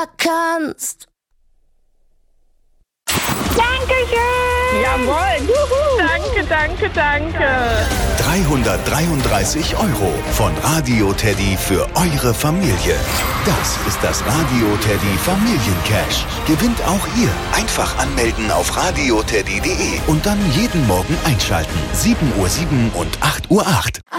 kannst. Dankeschön! Jawohl! Juhu. Danke. 333 € von Radio Teddy für eure Familie. Das ist das Radio Teddy Familiencash. Gewinnt auch ihr. Einfach anmelden auf radioteddy.de und dann jeden Morgen einschalten. 7:07 und 8:08.